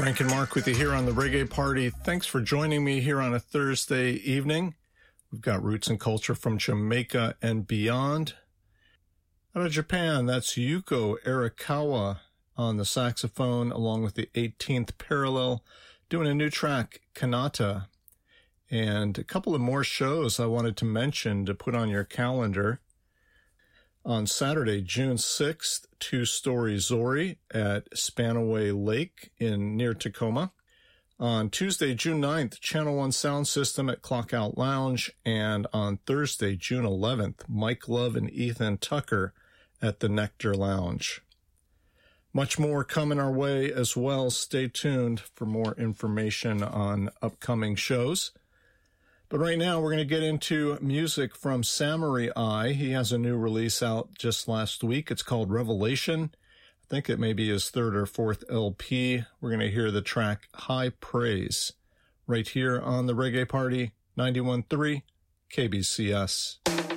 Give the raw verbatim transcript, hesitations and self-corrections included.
Frank and Mark with you here on the Reggae Party. Thanks for joining me here on a Thursday evening. We've got roots and culture from Jamaica and beyond. Out of Japan, that's Yuko Arakawa on the saxophone, along with the eighteenth Parallel, doing a new track, Kanata. And a couple of more shows I wanted to mention to put on your calendar. On Saturday, June sixth, Two Story Zori at Spanaway Lake in near Tacoma. On Tuesday, June ninth, Channel One Sound System at Clockout Lounge. And on Thursday, June eleventh, Mike Love and Ethan Tucker at the Nectar Lounge. Much more coming our way as well. Stay tuned for more information on upcoming shows. But right now, we're going to get into music from Samurai Eye. He has a new release out just last week. It's called Revelation. I think it may be his third or fourth L P. We're going to hear the track High Praise right here on the Reggae Party, ninety-one point three K B C S.